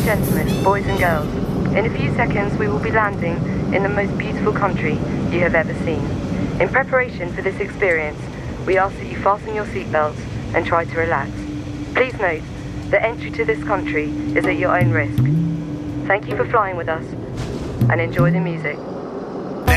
and gentlemen, boys and girls, in a few seconds we will be landing in the most beautiful country you have ever seen. In preparation for this experience, we ask that you fasten your seatbelts and try to relax. Please note that entry to this country is at your own risk. Thank you for flying with us and enjoy the music.